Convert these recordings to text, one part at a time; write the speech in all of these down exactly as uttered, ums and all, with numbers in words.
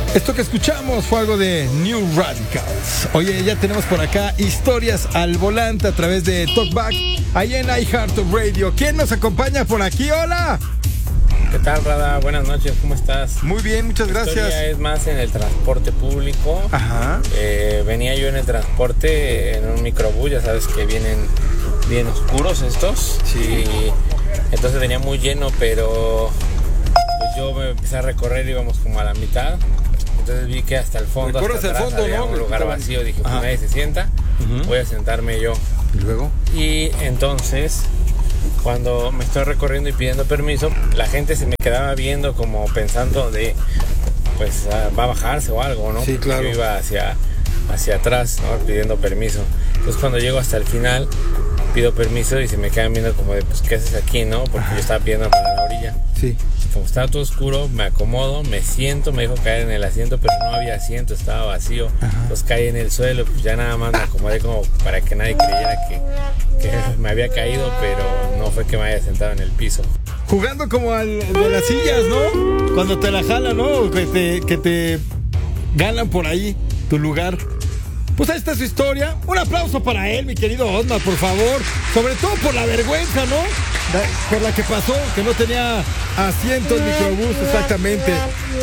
Esto que escuchamos fue algo de New Radicals. Oye, ya tenemos por acá historias al volante a través de Talkback, ahí en iHeartRadio. ¿Quién nos acompaña por aquí? ¡Hola! ¿Qué tal, Rada? Buenas noches, ¿cómo estás? Muy bien, muchas La gracias. historia es más en el transporte público. Ajá. Eh, venía yo en el transporte en un microbús, ya sabes que vienen bien oscuros estos. Sí. Y entonces venía muy lleno, pero pues yo me empecé a recorrer, íbamos como a la mitad. Entonces vi que hasta el fondo, hasta Recorres el atrás, fondo, había ¿no? un lugar vacío. Dije, pues Ajá. nadie se sienta, Ujú. voy a sentarme yo. ¿Y luego? Y entonces, cuando me estoy recorriendo y pidiendo permiso, la gente se me quedaba viendo como pensando de, pues va a bajarse o algo, ¿no? Sí, Porque claro. yo iba hacia, hacia atrás, ¿no? Pidiendo permiso. Entonces cuando llego hasta el final, pido permiso y se me quedan viendo como de, pues, ¿qué haces aquí, no? Porque yo estaba pidiendo para la orilla. Sí. Como estaba todo oscuro, me acomodo, me siento, me dejo caer en el asiento, pero no había asiento, estaba vacío. Pues caí en el suelo, pues ya nada más me acomodé como para que nadie creyera que, que me había caído, pero no fue que me haya sentado en el piso. Jugando como al de las sillas, ¿no? Cuando te la jalan, ¿no? Que te, que te ganan por ahí tu lugar. Pues ahí está su historia. Un aplauso para él, mi querido Osmar, por favor. Sobre todo por la vergüenza, ¿no? Da- Por la que pasó, que no tenía asiento el microbús, exactamente.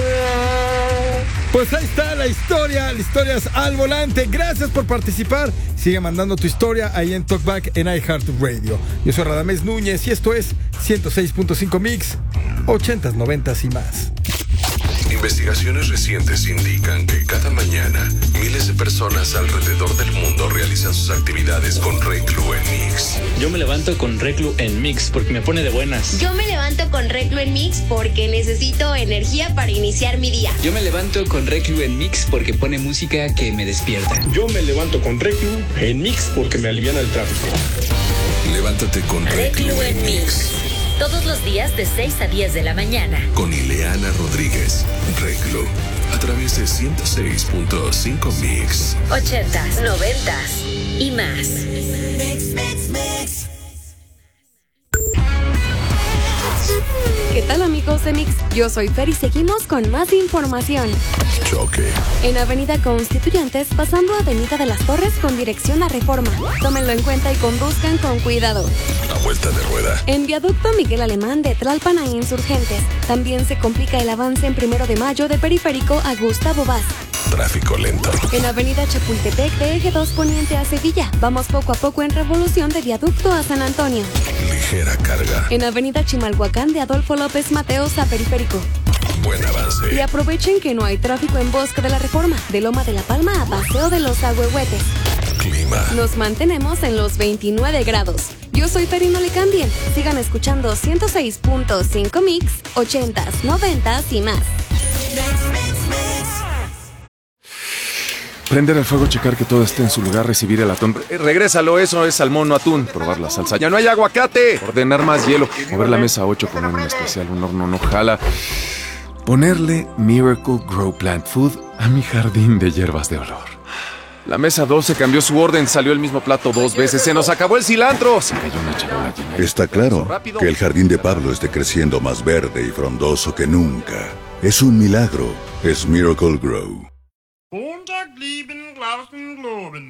Pues ahí está la historia, las historias al volante. Gracias por participar. Sigue mandando tu historia ahí en Talkback en iHeartRadio. Yo soy Radamés Núñez y esto es ciento seis punto cinco Mix, ochentas, noventas y más. Investigaciones recientes indican que cada mañana miles de personas alrededor del mundo realizan sus actividades con Reclu en Mix. Yo me levanto con Reclu en Mix porque me pone de buenas. Yo me levanto con Reclu en Mix porque necesito energía para iniciar mi día. Yo me levanto con Reclu en Mix porque pone música que me despierta. Yo me levanto con Reclu en Mix porque me aliviana el tráfico. Levántate con Reclu en Mix. Todos los días de seis a diez de la mañana. Con Ileana Rodríguez. Reclu. A través de ciento seis punto cinco Mix. Ochentas, noventas y más. ¿Qué tal, amigos de Mix? Yo soy Fer y seguimos con más información. Choque. En Avenida Constituyentes, pasando Avenida de las Torres con dirección a Reforma. Tómenlo en cuenta y conduzcan con cuidado. A vuelta de rueda. En Viaducto Miguel Alemán de Tlalpan a Insurgentes. También se complica el avance en Primero de Mayo de Periférico a Gustavo Vaz. Tráfico lento. En Avenida Chapultepec de Eje dos Poniente a Sevilla. Vamos poco a poco en Revolución de Viaducto a San Antonio. Ligera carga. En Avenida Chimalhuacán de Adolfo López Mateos a Periférico. Buen avance. Y aprovechen que no hay tráfico en Bosque de la Reforma, de Loma de la Palma a Paseo de los Ahuehuetes. Clima. Nos mantenemos en los veintinueve grados. Yo soy Fer y no le cambien. Sigan escuchando ciento seis punto cinco Mix, ochentas, noventas y más. Prender el fuego, checar que todo esté en su lugar, recibir el atún. Eh, regrésalo, eso es salmón, no atún. Probar la salsa. ¡Ya no hay aguacate! Ordenar más hielo. Mover la mesa ocho con un especial, un horno no jala. Ponerle Miracle Grow Plant Food a mi jardín de hierbas de olor. La mesa doce cambió su orden, salió el mismo plato dos veces. ¡Se nos acabó el cilantro! Se cayó una charola llena. Está claro que el jardín de Pablo esté creciendo más verde y frondoso que nunca. Es un milagro. Es Miracle Grow.